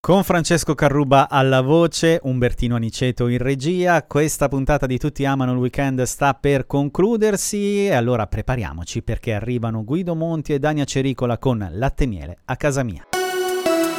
Con Francesco Carruba alla voce, Umbertino Aniceto in regia. Questa puntata di Tutti amano il weekend sta per concludersi e allora prepariamoci perché arrivano Guido Monti e Dania Cericola con Latte e miele a casa mia.